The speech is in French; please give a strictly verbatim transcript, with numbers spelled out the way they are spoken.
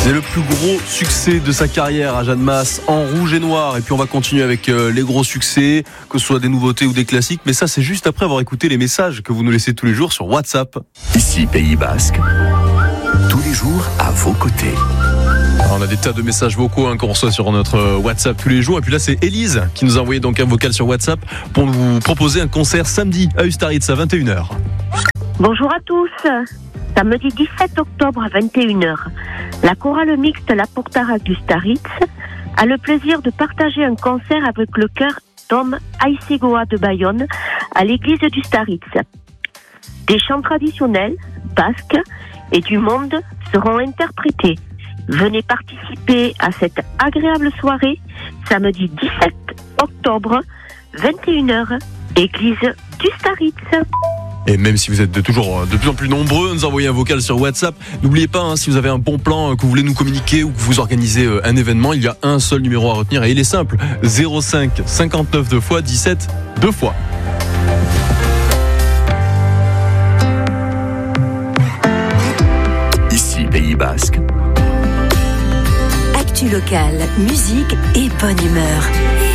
C'est le plus gros succès de sa carrière à Jeanne Masse, En rouge et noir. Et puis on va continuer avec euh, les gros succès, que ce soit des nouveautés ou des classiques. Mais ça, c'est juste après avoir écouté les messages que vous nous laissez tous les jours sur WhatsApp. Ici Pays Basque, tous les jours à vos côtés. Alors on a des tas de messages vocaux hein, qu'on reçoit sur notre WhatsApp tous les jours. Et puis là, c'est Élise qui nous a envoyé donc un vocal sur WhatsApp pour vous proposer un concert samedi à Ustaritz à vingt et une heures. Bonjour à tous. Samedi dix-sept octobre à vingt et une heures, la chorale mixte La Portara d'Ustaritz a le plaisir de partager un concert avec le chœur Tom Aisegoa de Bayonne à l'église d'Ustaritz. Des chants traditionnels, basques et du monde seront interprétés. Venez participer à cette agréable soirée samedi dix-sept octobre, vingt et une heures, église d'Ustaritz. Et même si vous êtes de toujours de plus en plus nombreux, nous envoyez un vocal sur WhatsApp. N'oubliez pas, hein, si vous avez un bon plan que vous voulez nous communiquer ou que vous organisez un événement, il y a un seul numéro à retenir et il est simple. zéro cinq cinquante-neuf deux fois dix-sept deux fois. Ici Pays Basque. Actu local, musique et bonne humeur.